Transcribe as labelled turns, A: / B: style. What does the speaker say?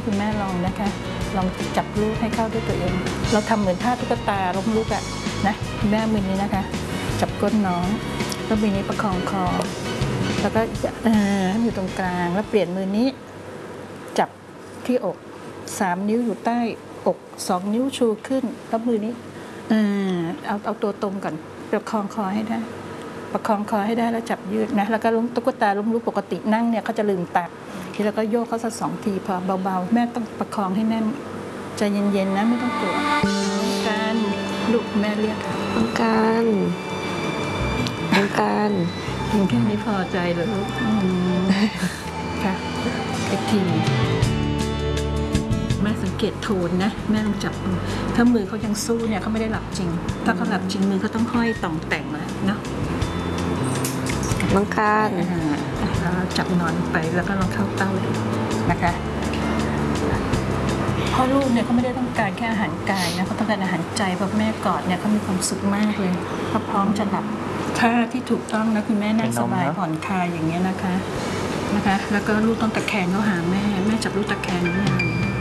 A: คุณแม่ลองนะคะลองจับลูกให้เข้าด้วยตัวเองเราทำเหมือนท่าตุ๊กตาล้มลุกอะนะคุณแม่มือนี้นะคะจับก้นน้องแล้วมือนี้ประคองคอแล้วก็ให้อยู่ตรงกลางแล้วเปลี่ยนมือนี้จับที่อก3 นิ้วอยู่ใต้อก2 นิ้วชูขึ้นแล้วมือนี้เอาตัวตรงก่อนประคองคอให้ได้ประคองคอให้ได้แล้วจับยืดนะแล้วก็ล้มตุ๊กตาล้มลุกปกตินั่งเนี่ยเขาจะลืมตาทีแล้วก็โยกเขาสัก2 ทีพอเบาๆแม่ต้องประคองให้แน่นใจเย็นๆนะไม่ต้องกลัวการลูกแม่เรียก
B: ต้องการ
A: เพียงแค่นี้พอใจเลยลูกค่ะอีกทีแม่สังเกตโทนนะแม่ลองจับถ้ามือเขายังสู้เนี่ยเขาไม่ได้หลับจริงถ้าเขาหลับจริงมือเขาต้องห้อยต่องแต่งแล้วเนาะ
B: ต้องการ
A: แล้วจับนอนไปแล้วก็ลองเข้าเต้าดูนะคะเพราะลูกเนี่ยเขาไม่ได้ต้องการแค่อาหารกายนะเขาต้องการอาหารใจเพราะแม่กอดเนี่ยเขามีความสุขมากเลยเขาพร้อมจะหลับท่าที่ถูกต้องนะคุณแม่นั่งสบายผ่อนคลายอย่างเงี้ยนะคะแล้วก็ลูกต้องตะแคงเข้าหาแม่จับลูกตะแคงนี่